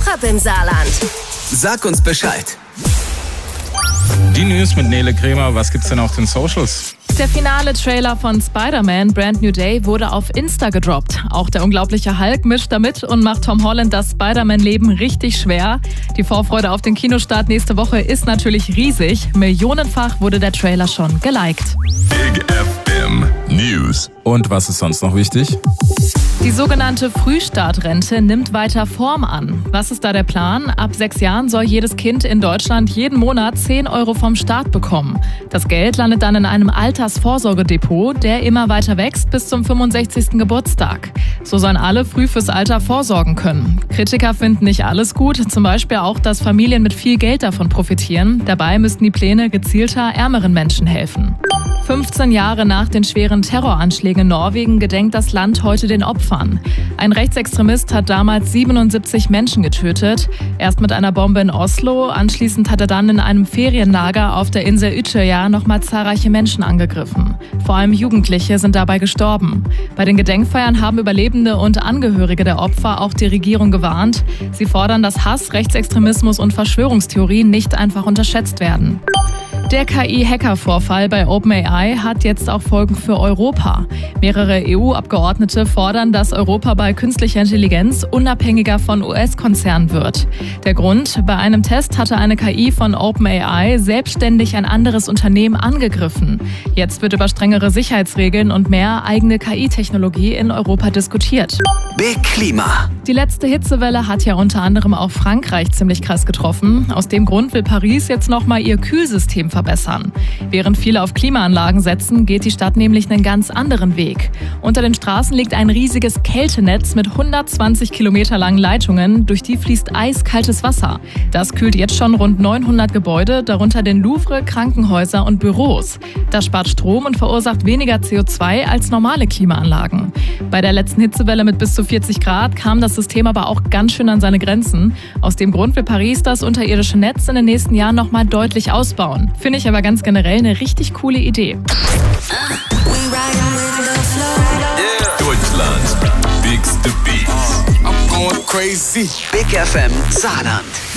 Top im Saarland. Sag uns Bescheid. Die News mit Nele Kremer. Was gibt's denn auf den Socials? Der finale Trailer von Spider-Man Brand New Day wurde auf Insta gedroppt. Auch der unglaubliche Hulk mischt damit und macht Tom Holland das Spider-Man-Leben richtig schwer. Die Vorfreude auf den Kinostart nächste Woche ist natürlich riesig. Millionenfach wurde der Trailer schon geliked. Big FM News. Und was ist sonst noch wichtig? Die sogenannte Frühstartrente nimmt weiter Form an. Was ist da der Plan? Ab 6 Jahren soll jedes Kind in Deutschland jeden Monat 10 Euro vom Staat bekommen. Das Geld landet dann in einem Altersvorsorgedepot, der immer weiter wächst bis zum 65. Geburtstag. So sollen alle früh fürs Alter vorsorgen können. Kritiker finden nicht alles gut, zum Beispiel auch, dass Familien mit viel Geld davon profitieren. Dabei müssten die Pläne gezielter ärmeren Menschen helfen. 15 Jahre nach den schweren Terroranschlägen in Norwegen gedenkt das Land heute den Opfern. Ein Rechtsextremist hat damals 77 Menschen getötet. Erst mit einer Bombe in Oslo, anschließend hat er dann in einem Ferienlager auf der Insel Utøya nochmal zahlreiche Menschen angegriffen. Vor allem Jugendliche sind dabei gestorben. Bei den Gedenkfeiern haben Überlebende und Angehörige der Opfer auch die Regierung gewarnt. Sie fordern, dass Hass, Rechtsextremismus und Verschwörungstheorien nicht einfach unterschätzt werden. Der KI-Hacker-Vorfall bei OpenAI hat jetzt auch Folgen für Europa. Mehrere EU-Abgeordnete fordern, dass Europa bei künstlicher Intelligenz unabhängiger von US-Konzernen wird. Der Grund: Bei einem Test hatte eine KI von OpenAI selbstständig ein anderes Unternehmen angegriffen. Jetzt wird über strengere Sicherheitsregeln und mehr eigene KI-Technologie in Europa diskutiert. Big Klima. Die letzte Hitzewelle hat ja unter anderem auch Frankreich ziemlich krass getroffen. Aus dem Grund will Paris jetzt nochmal ihr Kühlsystem verbessern. Während viele auf Klimaanlagen setzen, geht die Stadt nämlich einen ganz anderen Weg. Unter den Straßen liegt ein riesiges Kältenetz mit 120 Kilometer langen Leitungen, durch die fließt eiskaltes Wasser. Das kühlt jetzt schon rund 900 Gebäude, darunter den Louvre, Krankenhäuser und Büros. Das spart Strom und verursacht weniger CO2 als normale Klimaanlagen. Bei der letzten Hitzewelle mit bis zu 40 Grad kam das System aber auch ganz schön an seine Grenzen. Aus dem Grund will Paris das unterirdische Netz in den nächsten Jahren nochmal deutlich ausbauen. Finde ich aber ganz generell eine richtig coole Idee. Deutschlands bigste Beats. Big FM Saarland.